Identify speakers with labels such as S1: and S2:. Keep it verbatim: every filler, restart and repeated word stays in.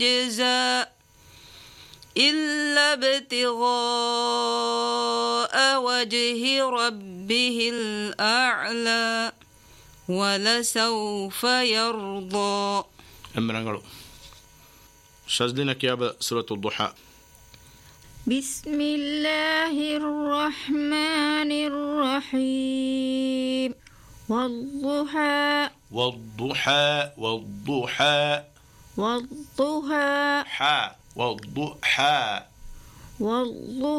S1: جزاء إلا ابتغاء وجه ربه الأعلى ولسوف يرضى.
S2: أمرنغلو شازدنا كيابة سورة الضحى.
S3: بسم الله الرحمن الرحيم. والضحى
S2: والضحى والضحى
S3: والضحى
S2: حا والضحى
S3: والضحى